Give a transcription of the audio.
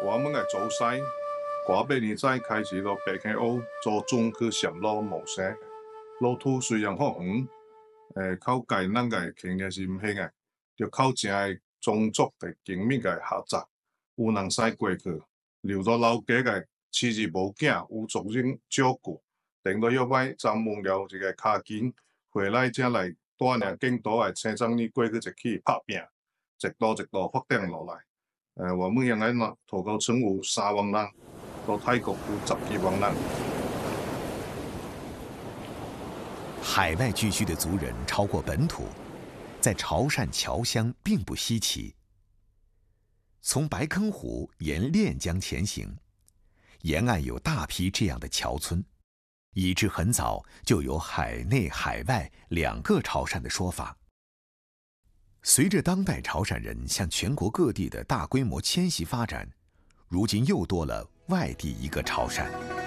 我们的祖师，瓜八年再开始到北京澳做中去上路模式，路途虽然好远，靠介咱个轻嘅是毋行嘅，要靠正嘅种族嘅紧密嘅合作，有人使过去，留到老家嘅妻儿无囝，有族人照顾，等到要摆咱们了一个卡紧，回来才来带领更多嘅青壮年过去一起拍拼，一道一道发展落来。我们现在呢，土高村有3万人，到泰国有10几万人。 海外聚居的族人超过本土，在潮汕侨乡并不稀奇。从白坑湖沿练江前行，沿岸有大批这样的侨村，以致很早就有海内海外2个潮汕的说法。随着当代潮汕人向全国各地的大规模迁徙发展，如今又多了外地一个潮汕。